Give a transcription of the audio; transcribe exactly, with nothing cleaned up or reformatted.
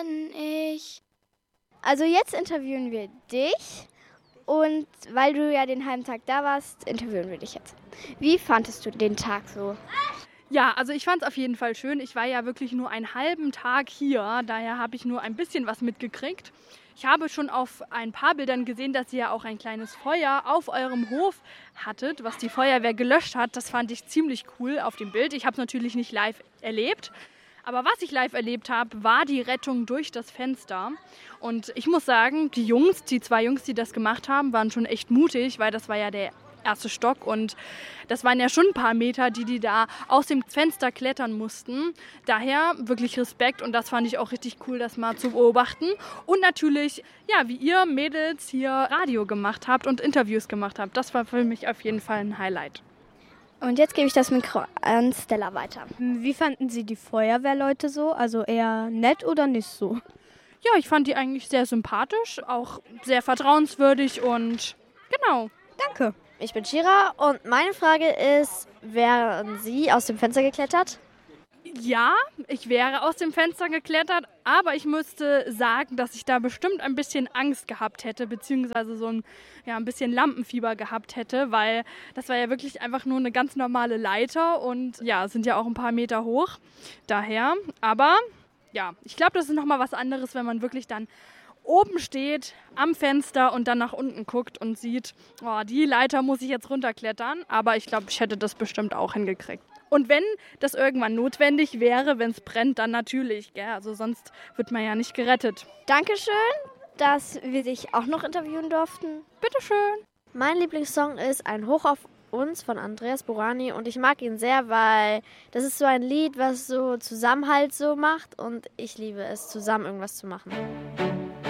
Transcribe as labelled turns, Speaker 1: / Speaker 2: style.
Speaker 1: Ich. Also jetzt interviewen wir dich und weil du ja den halben Tag da warst, interviewen wir dich jetzt. Wie fandest du den Tag so?
Speaker 2: Ja, also ich fand es auf jeden Fall schön. Ich war ja wirklich nur einen halben Tag hier, daher habe ich nur ein bisschen was mitgekriegt. Ich habe schon auf ein paar Bildern gesehen, dass ihr ja auch ein kleines Feuer auf eurem Hof hattet, was die Feuerwehr gelöscht hat. Das fand ich ziemlich cool auf dem Bild. Ich habe es natürlich nicht live erlebt. Aber was ich live erlebt habe, war die Rettung durch das Fenster. Und ich muss sagen, die Jungs, die zwei Jungs, die das gemacht haben, waren schon echt mutig, weil das war ja der erste Stock und das waren ja schon ein paar Meter, die die da aus dem Fenster klettern mussten. Daher wirklich Respekt und das fand ich auch richtig cool, das mal zu beobachten. Und natürlich, ja, wie ihr Mädels hier Radio gemacht habt und Interviews gemacht habt. Das war für mich auf jeden Fall ein Highlight.
Speaker 1: Und jetzt gebe ich das Mikro an Stella weiter.
Speaker 3: Wie fanden Sie die Feuerwehrleute so? Also eher nett oder nicht so?
Speaker 2: Ja, ich fand die eigentlich sehr sympathisch, auch sehr vertrauenswürdig und genau.
Speaker 3: Danke.
Speaker 4: Ich bin Shira und meine Frage ist, wären Sie aus dem Fenster geklettert?
Speaker 2: Ja, ich wäre aus dem Fenster geklettert, aber ich müsste sagen, dass ich da bestimmt ein bisschen Angst gehabt hätte, beziehungsweise so ein, ja, ein bisschen Lampenfieber gehabt hätte, weil das war ja wirklich einfach nur eine ganz normale Leiter und ja, sind ja auch ein paar Meter hoch. Daher, aber ja, ich glaube, das ist nochmal was anderes, wenn man wirklich dann oben steht am Fenster und dann nach unten guckt und sieht, oh, die Leiter muss ich jetzt runterklettern. Aber ich glaube, ich hätte das bestimmt auch hingekriegt. Und wenn das irgendwann notwendig wäre, wenn es brennt, dann natürlich. Gell? Also sonst wird man ja nicht gerettet.
Speaker 1: Dankeschön, dass wir dich auch noch interviewen durften.
Speaker 2: Bitteschön.
Speaker 4: Mein Lieblingssong ist Ein Hoch auf uns von Andreas Burani und ich mag ihn sehr, weil das ist so ein Lied, was so Zusammenhalt so macht und ich liebe es, zusammen irgendwas zu machen.